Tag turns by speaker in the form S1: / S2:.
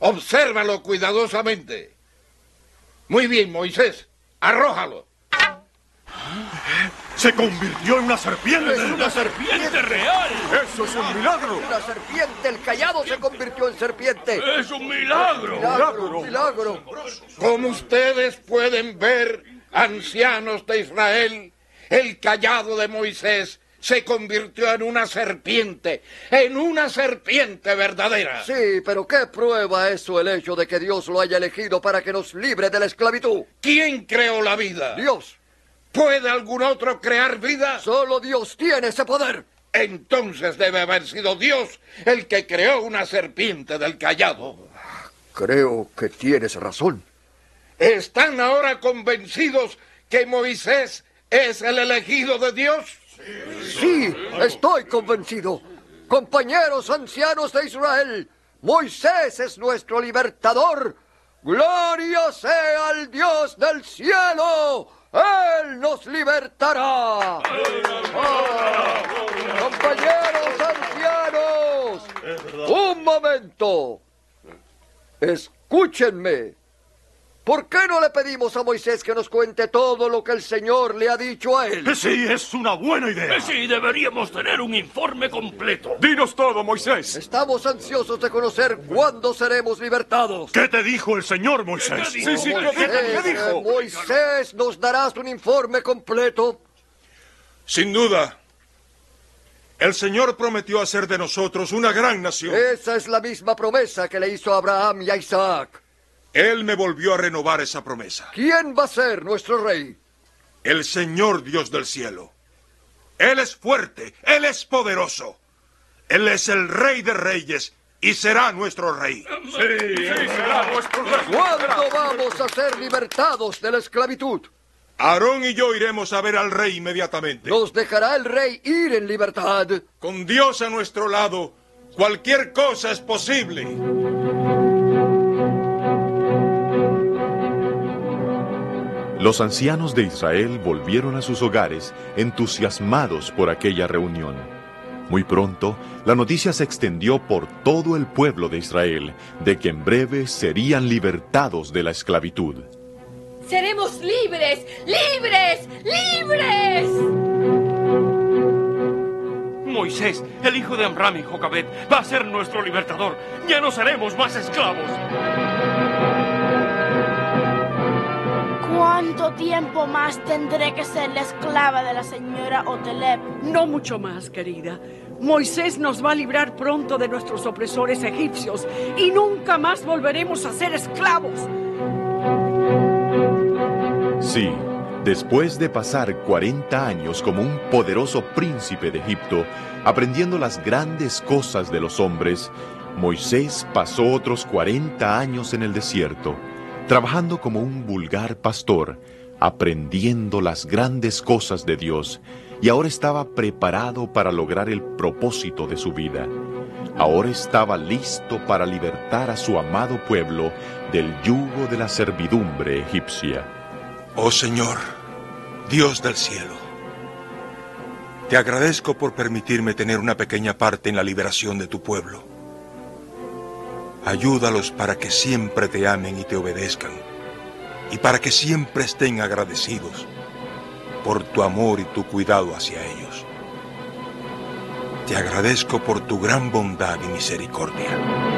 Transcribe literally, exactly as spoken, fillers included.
S1: Obsérvalo cuidadosamente. Muy bien, Moisés, arrójalo.
S2: ¡Se convirtió en una serpiente!
S3: ¡Es una serpiente real!
S2: ¡Eso es un milagro!
S3: ¡Una serpiente! ¡El cayado se convirtió en serpiente!
S4: ¡Es un milagro!
S3: ¡Milagro! ¡Milagro!
S1: Como ustedes pueden ver, ancianos de Israel, el cayado de Moisés se convirtió en una serpiente, en una serpiente verdadera.
S3: Sí, pero ¿qué prueba eso el hecho de que Dios lo haya elegido para que nos libre de la esclavitud?
S1: ¿Quién creó la vida?
S3: Dios.
S1: ¿Puede algún otro crear vida?
S3: Solo Dios tiene ese poder.
S1: Entonces debe haber sido Dios el que creó una serpiente del cayado.
S3: Creo que tienes razón.
S1: ¿Están ahora convencidos que Moisés es el elegido de Dios?
S3: Sí, estoy convencido. Compañeros ancianos de Israel, Moisés es nuestro libertador. ¡Gloria sea al Dios del cielo! ¡Él nos libertará! ¡Oh! ¡Compañeros ancianos! ¡Un momento! Escúchenme. ¿Por qué no le pedimos a Moisés que nos cuente todo lo que el Señor le ha dicho a él?
S2: Sí, es una buena idea.
S4: Sí, deberíamos tener un informe completo.
S2: Dinos todo, Moisés.
S3: Estamos ansiosos de conocer cuándo seremos libertados.
S2: ¿Qué te dijo el Señor, Moisés?
S4: ¿Qué dijo?
S2: Sí, sí, ¿qué,
S3: Moisés,
S2: qué- qué dijo?
S3: eh, Moisés, ¿nos darás un informe completo?
S5: Sin duda. El Señor prometió hacer de nosotros una gran nación.
S3: Esa es la misma promesa que le hizo a Abraham y a Isaac.
S5: Él me volvió a renovar esa promesa.
S3: ¿Quién va a ser nuestro rey?
S5: El Señor Dios del cielo. Él es fuerte, Él es poderoso. Él es el Rey de Reyes y será nuestro Rey.
S2: Sí, sí, será nuestro rey.
S3: ¿Cuándo vamos a ser libertados de la esclavitud?
S5: Aarón y yo iremos a ver al Rey inmediatamente.
S3: ¿Nos dejará el rey ir en libertad?
S5: Con Dios a nuestro lado, cualquier cosa es posible.
S6: Los ancianos de Israel volvieron a sus hogares entusiasmados por aquella reunión. Muy pronto, la noticia se extendió por todo el pueblo de Israel de que en breve serían libertados de la esclavitud.
S7: ¡Seremos libres! ¡Libres! ¡Libres!
S4: Moisés, el hijo de Amram y Jocabed, va a ser nuestro libertador. Ya no seremos más esclavos.
S8: ¿Cuánto tiempo más tendré que ser la esclava de la señora Otelep?
S9: No mucho más, querida. Moisés nos va a librar pronto de nuestros opresores egipcios y nunca más volveremos a ser esclavos.
S6: Sí, después de pasar cuarenta años como un poderoso príncipe de Egipto, aprendiendo las grandes cosas de los hombres, Moisés pasó otros cuarenta años en el desierto, trabajando como un vulgar pastor, aprendiendo las grandes cosas de Dios, y ahora estaba preparado para lograr el propósito de su vida. Ahora estaba listo para libertar a su amado pueblo del yugo de la servidumbre egipcia.
S5: Oh Señor, Dios del cielo, te agradezco por permitirme tener una pequeña parte en la liberación de tu pueblo. Ayúdalos para que siempre te amen y te obedezcan, y para que siempre estén agradecidos por tu amor y tu cuidado hacia ellos. Te agradezco por tu gran bondad y misericordia.